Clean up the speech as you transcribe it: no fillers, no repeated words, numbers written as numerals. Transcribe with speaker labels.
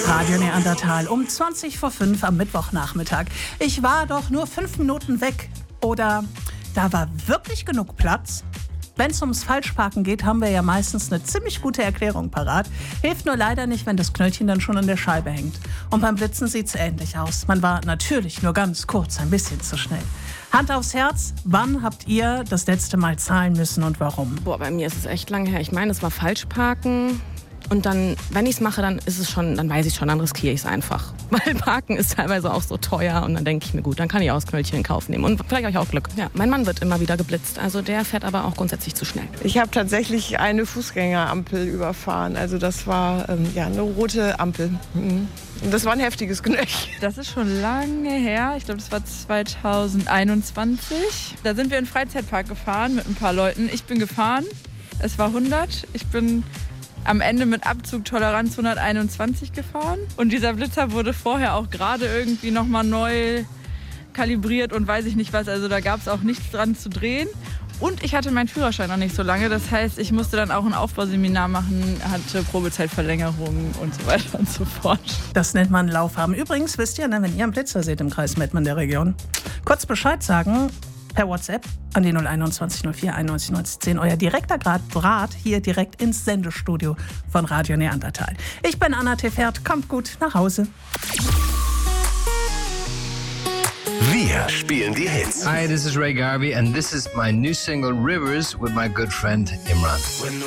Speaker 1: Radio Neandertal um 5:20 am Mittwochnachmittag. Ich war doch nur 5 Minuten weg. Oder da war wirklich genug Platz? Wenn es ums Falschparken geht, haben wir ja meistens eine ziemlich gute Erklärung parat. Hilft nur leider nicht, wenn das Knöllchen dann schon an der Scheibe hängt. Und beim Blitzen sieht's ähnlich aus. Man war natürlich nur ganz kurz ein bisschen zu schnell. Hand aufs Herz, wann habt ihr das letzte Mal zahlen müssen und warum?
Speaker 2: Bei mir ist es echt lange her. Ich meine, es war Falschparken. Und dann, wenn ich es mache, dann weiß ich schon, dann riskiere ich es einfach. Weil Parken ist teilweise auch so teuer und dann denke ich mir, gut, dann kann ich auch das Knöllchen in Kauf nehmen. Und vielleicht habe ich auch Glück. Ja, mein Mann wird immer wieder geblitzt, also der fährt aber auch grundsätzlich zu schnell.
Speaker 3: Ich habe tatsächlich eine Fußgängerampel überfahren, also das war eine rote Ampel. Und das war ein heftiges Knöllchen.
Speaker 4: Das ist schon lange her, ich glaube, das war 2021. Da sind wir in den Freizeitpark gefahren mit ein paar Leuten. Ich bin gefahren, es war 100, ich bin am Ende mit Abzug Toleranz 121 gefahren. Und dieser Blitzer wurde vorher auch gerade irgendwie nochmal neu kalibriert und weiß ich nicht was. Also da gab es auch nichts dran zu drehen. Und ich hatte meinen Führerschein noch nicht so lange. Das heißt, ich musste dann auch ein Aufbauseminar machen, hatte Probezeitverlängerung und so weiter und so fort.
Speaker 1: Das nennt man Laufhaben. Übrigens, wisst ihr, wenn ihr einen Blitzer seht im Kreis Mettmann der Region, kurz Bescheid sagen, per WhatsApp an die 021 04 91 90 10. Euer direkter Draht hier direkt ins Sendestudio von Radio Neandertal. Ich bin Anna Tefert. Kommt gut nach Hause.
Speaker 5: Wir spielen die Hits.
Speaker 6: Hi, this is Ray Garvey and this is my new single Rivers with my good friend Imran.